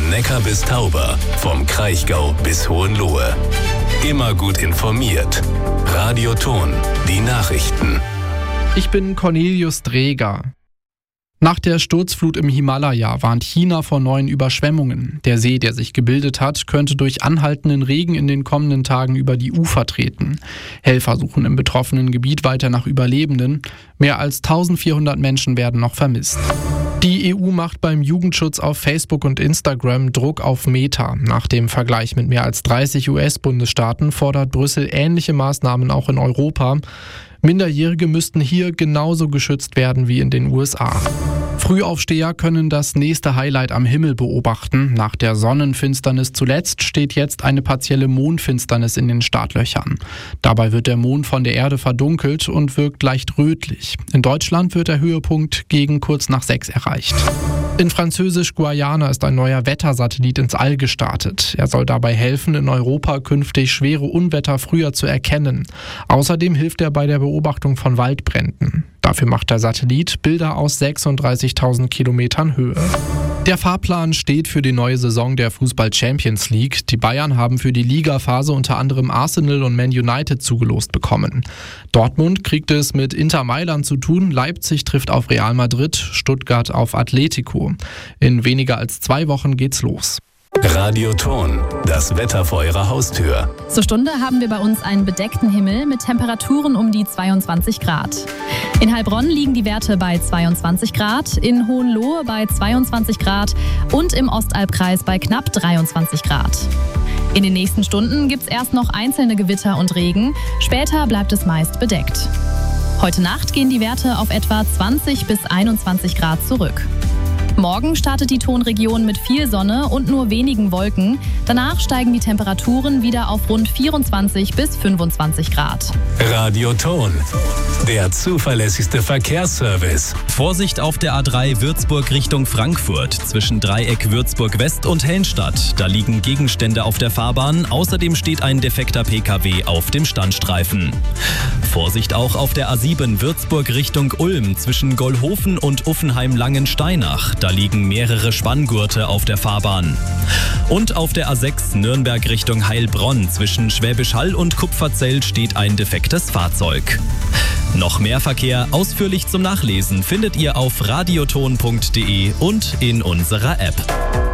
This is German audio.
Neckar bis Tauber, vom Kraichgau bis Hohenlohe. Immer gut informiert. Radio Thon, die Nachrichten. Ich bin Cornelius Dreger. Nach der Sturzflut im Himalaya warnt China vor neuen Überschwemmungen. Der See, der sich gebildet hat, könnte durch anhaltenden Regen in den kommenden Tagen über die Ufer treten. Helfer suchen im betroffenen Gebiet weiter nach Überlebenden. Mehr als 1400 Menschen werden noch vermisst. Die EU macht beim Jugendschutz auf Facebook und Instagram Druck auf Meta. Nach dem Vergleich mit mehr als 30 US-Bundesstaaten fordert Brüssel ähnliche Maßnahmen auch in Europa. Minderjährige müssten hier genauso geschützt werden wie in den USA. Frühaufsteher können das nächste Highlight am Himmel beobachten. Nach der Sonnenfinsternis zuletzt steht jetzt eine partielle Mondfinsternis in den Startlöchern. Dabei wird der Mond von der Erde verdunkelt und wirkt leicht rötlich. In Deutschland wird der Höhepunkt gegen kurz nach 6 erreicht. In Französisch-Guayana ist ein neuer Wettersatellit ins All gestartet. Er soll dabei helfen, in Europa künftig schwere Unwetter früher zu erkennen. Außerdem hilft er bei der Beobachtung von Waldbränden. Dafür macht der Satellit Bilder aus 36.000 Kilometern Höhe. Der Fahrplan steht für die neue Saison der Fußball-Champions League. Die Bayern haben für die Ligaphase unter anderem Arsenal und Man United zugelost bekommen. Dortmund kriegt es mit Inter Mailand zu tun, Leipzig trifft auf Real Madrid, Stuttgart auf Atletico. In weniger als 2 Wochen geht's los. Radio Thon, das Wetter vor Ihrer Haustür. Zur Stunde haben wir bei uns einen bedeckten Himmel mit Temperaturen um die 22 Grad. In Heilbronn liegen die Werte bei 22 Grad, in Hohenlohe bei 22 Grad und im Ostalbkreis bei knapp 23 Grad. In den nächsten Stunden gibt es erst noch einzelne Gewitter und Regen, später bleibt es meist bedeckt. Heute Nacht gehen die Werte auf etwa 20 bis 21 Grad zurück. Morgen startet die Thonregion mit viel Sonne und nur wenigen Wolken. Danach steigen die Temperaturen wieder auf rund 24 bis 25 Grad. Radio Thon, der zuverlässigste Verkehrsservice. Vorsicht auf der A3 Würzburg Richtung Frankfurt zwischen Dreieck Würzburg West und Helmstadt. Da liegen Gegenstände auf der Fahrbahn. Außerdem steht ein defekter PKW auf dem Standstreifen. Vorsicht auch auf der A7 Würzburg Richtung Ulm zwischen Gollhofen und Uffenheim-Langensteinach. Da liegen mehrere Spanngurte auf der Fahrbahn. Und auf der A6 Nürnberg Richtung Heilbronn zwischen Schwäbisch Hall und Kupferzell steht ein defektes Fahrzeug. Noch mehr Verkehr ausführlich zum Nachlesen findet ihr auf radiothon.de und in unserer App.